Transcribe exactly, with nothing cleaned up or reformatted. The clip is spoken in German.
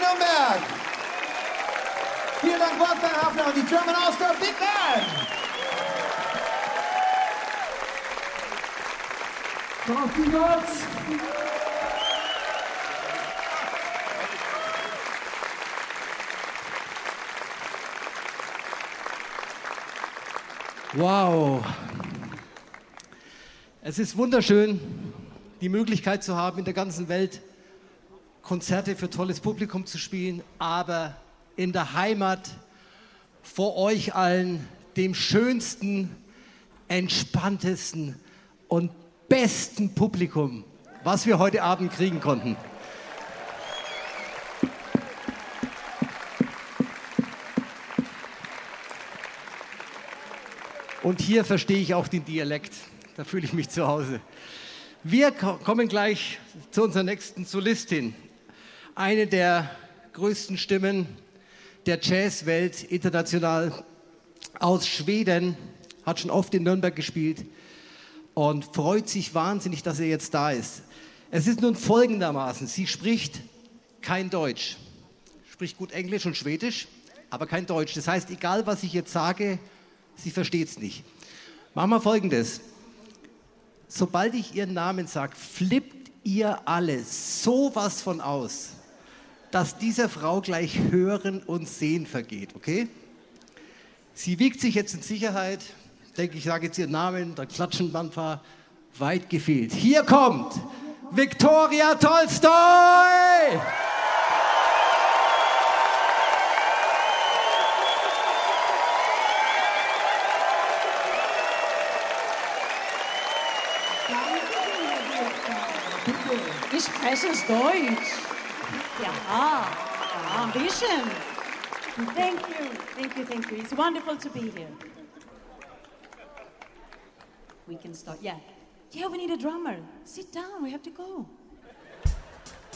Nürnberg. Vielen Dank, Wolfgang Hafner und die German All-Star Big Band. Coffee Nuts. Wow. Es ist wunderschön, die Möglichkeit zu haben, in der ganzen Welt Konzerte für tolles Publikum zu spielen, aber in der Heimat vor euch allen, dem schönsten, entspanntesten und besten Publikum, was wir heute Abend kriegen konnten. Und hier verstehe ich auch den Dialekt. Da fühle ich mich zu Hause. Wir kommen gleich zu unserer nächsten Solistin. Eine der größten Stimmen der Jazzwelt international aus Schweden, hat schon oft in Nürnberg gespielt und freut sich wahnsinnig, dass er jetzt da ist. Es ist nun folgendermaßen, sie spricht kein Deutsch, spricht gut Englisch und Schwedisch, aber kein Deutsch. Das heißt, egal was ich jetzt sage, sie versteht es nicht. Machen wir Folgendes. Sobald ich ihren Namen sage, flippt ihr alle sowas von aus, dass dieser Frau gleich Hören und Sehen vergeht, okay? Sie wiegt sich jetzt in Sicherheit. Denke ich, sage jetzt ihren Namen, dann klatschen ein paar. Weit gefehlt. Hier kommt Viktoria Tolstoi! Ich spreche Deutsch. Ja, ja, ein bisschen. Thank you, thank you, thank you. It's wonderful to be here. We can start, yeah. Yeah, we need a drummer. Sit down, we have to go.